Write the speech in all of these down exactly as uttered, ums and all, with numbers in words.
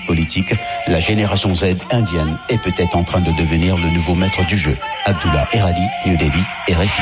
politique, la génération Z indienne est peut-être en train de devenir le nouveau maître du jeu. Abdullah Eradi, New Delhi, R F I.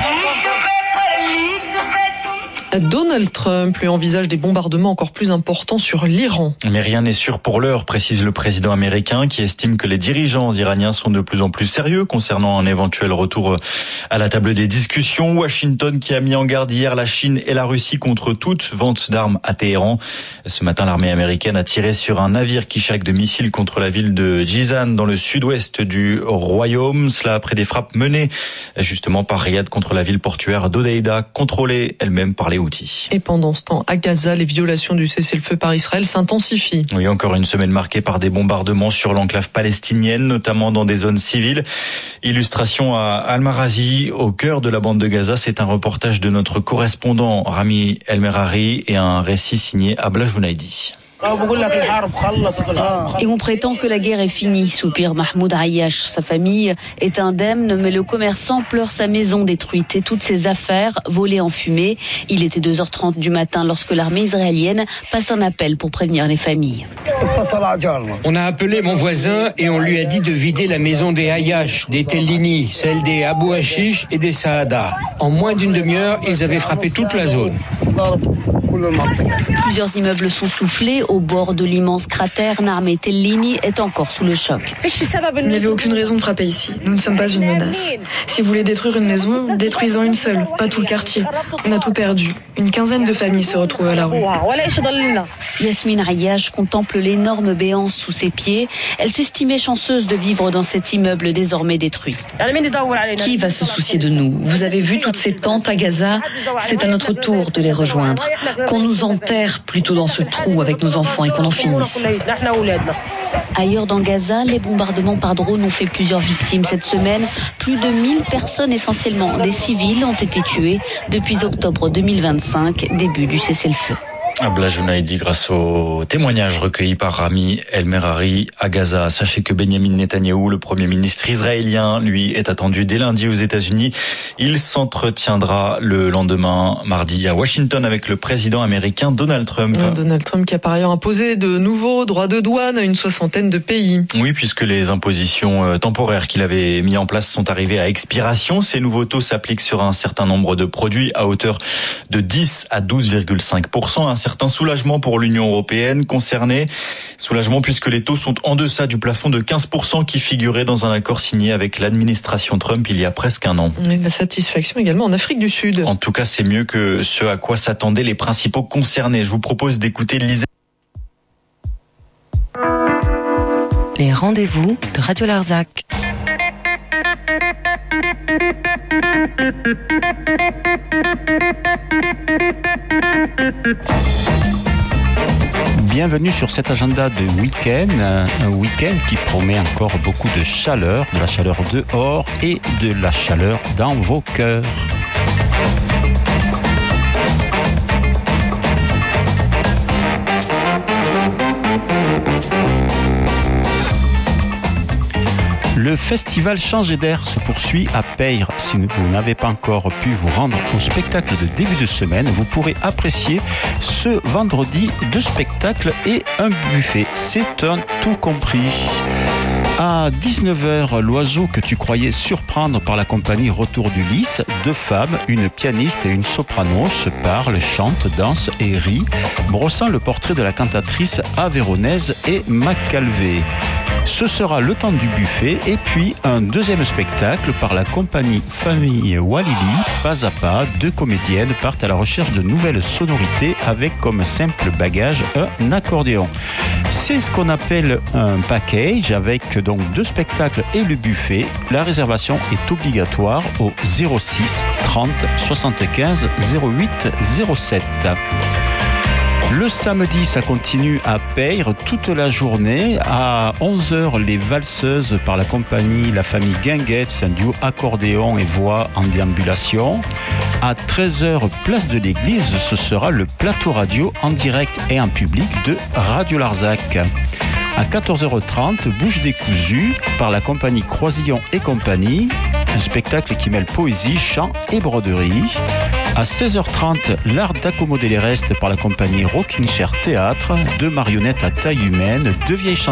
Donald Trump lui envisage des bombardements encore plus importants sur l'Iran. Mais rien n'est sûr pour l'heure, précise le président américain, qui estime que les dirigeants iraniens sont de plus en plus sérieux concernant un éventuel retour à la table des discussions. Washington qui a mis en garde hier la Chine et la Russie contre toute vente d'armes à Téhéran. Ce matin, l'armée américaine a tiré sur un navire Kishak de missiles contre la ville de Jizan dans le sud-ouest du royaume. Cela après des frappes menées justement par Riyad contre la ville portuaire d'Hodeïda, contrôlée elle-même par les Houthis. Et pendant ce temps, à Gaza, les violations du cessez-le-feu par Israël s'intensifient. Oui, encore une semaine marquée par des bombardements sur l'enclave palestinienne, notamment dans des zones civiles. Illustration à Al-Marazi, au cœur de la bande de Gaza. C'est un reportage de notre correspondant Rami El-Merari et un récit signé Abla Jounaidi. Et on prétend que la guerre est finie, soupire Mahmoud Ayyash. Sa famille est indemne, mais le commerçant pleure sa maison détruite et toutes ses affaires volées en fumée. Il était deux heures trente du matin lorsque l'armée israélienne passe un appel pour prévenir les familles. On a appelé mon voisin et on lui a dit de vider la maison des Ayyash, des Tellini, celle des Abou Hashish et des Saada. En moins d'une demi-heure, ils avaient frappé toute la zone. Plusieurs immeubles sont soufflés. Au bord de l'immense cratère, Narmé Tellini est encore sous le choc. Il n'y avait aucune raison de frapper ici. Nous ne sommes pas une menace. Si vous voulez détruire une maison, détruisez-en une seule, pas tout le quartier. On a tout perdu. Une quinzaine de familles se retrouvent à la rue. Yasmine Ayyash contemple l'énorme béance sous ses pieds. Elle s'estimait chanceuse de vivre dans cet immeuble désormais détruit. Qui va se soucier de nous? Vous avez vu toutes ces tentes à Gaza? C'est à notre tour de les rejoindre. Qu'on nous enterre plutôt dans ce trou avec nos enfants et qu'on en finisse. Ailleurs dans Gaza, les bombardements par drone ont fait plusieurs victimes cette semaine. Plus de mille personnes, essentiellement des civils, ont été tuées depuis octobre deux mille vingt-cinq, début du cessez-le-feu. Abla Jounaidi, grâce au témoignage recueilli par Rami El-Merari à Gaza. Sachez que Benjamin Netanyahou, le premier ministre israélien, lui est attendu dès lundi aux États-Unis. Il s'entretiendra le lendemain, mardi, à Washington avec le président américain Donald Trump. Donald Trump qui a par ailleurs imposé de nouveaux droits de douane à une soixantaine de pays. Oui, puisque les impositions temporaires qu'il avait mis en place sont arrivées à expiration. Ces nouveaux taux s'appliquent sur un certain nombre de produits à hauteur de dix à douze virgule cinq pour cent. Un certain soulagement pour l'Union européenne concernée. Soulagement puisque les taux sont en deçà du plafond de quinze pour cent qui figurait dans un accord signé avec l'administration Trump il y a presque un an. Et la satisfaction également en Afrique du Sud. En tout cas, c'est mieux que ce à quoi s'attendaient les principaux concernés. Je vous propose d'écouter Lisa. Les rendez-vous de Radio Larzac. Bienvenue sur cet agenda de week-end, un week-end qui promet encore beaucoup de chaleur, de la chaleur dehors et de la chaleur dans vos cœurs. Le festival Changer d'air se poursuit à Peyre. Si vous n'avez pas encore pu vous rendre au spectacle de début de semaine, vous pourrez apprécier ce vendredi deux spectacles et un buffet. C'est un tout compris. À dix-neuf heures, l'oiseau que tu croyais surprendre par la compagnie Retour du Lys, deux femmes, une pianiste et une soprano, se parlent, chantent, dansent et rient, brossant le portrait de la cantatrice avéronaise et Macalvé. Ce sera le temps du buffet et puis un deuxième spectacle par la compagnie Famille Walili. Pas à pas, deux comédiennes partent à la recherche de nouvelles sonorités avec comme simple bagage un accordéon. C'est ce qu'on appelle un package avec donc deux spectacles et le buffet. La réservation est obligatoire au zéro six trente soixante-quinze zéro huit zéro sept. Le samedi, ça continue à Peyre toute la journée. À onze heures, les valseuses par la compagnie La Famille Guinguette, c'est un duo accordéon et voix en déambulation. À treize heures, place de l'église, ce sera le plateau radio en direct et en public de Radio Larzac. À quatorze heures trente, Bouche décousue par la compagnie Croisillon et compagnie. Un spectacle qui mêle poésie, chant et broderie. À seize heures trente, l'art d'accommoder les restes par la compagnie Rocking Chair Théâtre, deux marionnettes à taille humaine, deux vieilles chansons